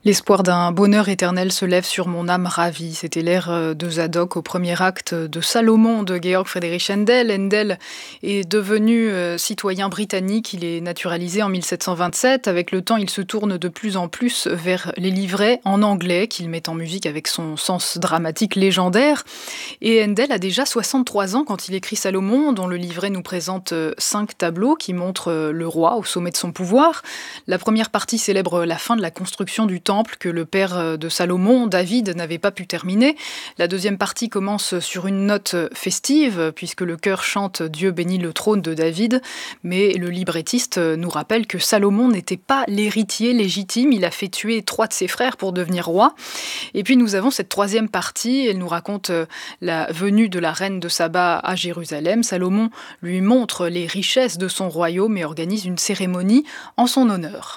L'espoir d'un bonheur éternel se lève sur mon âme ravie. C'était l'air de Zadok au premier acte de Salomon de Georg Friedrich Händel. Händel est devenu citoyen britannique. Il est naturalisé en 1727. Avec le temps, il se tourne de plus en plus vers les livrets en anglais qu'il met en musique avec son sens dramatique légendaire. Et Händel a déjà 63 ans quand il écrit Salomon, dont le livret nous présente 5 tableaux qui montrent le roi au sommet de son pouvoir. La première partie célèbre la fin de la construction du temple que le père de Salomon, David, n'avait pas pu terminer. La deuxième partie commence sur une note festive, puisque le chœur chante Dieu bénit le trône de David, mais le librettiste nous rappelle que Salomon n'était pas l'héritier légitime, il a fait tuer 3 de ses frères pour devenir roi. Et puis nous avons cette troisième partie, elle nous raconte la venue de la reine de Saba à Jérusalem. Salomon lui montre les richesses de son royaume et organise une cérémonie en son honneur.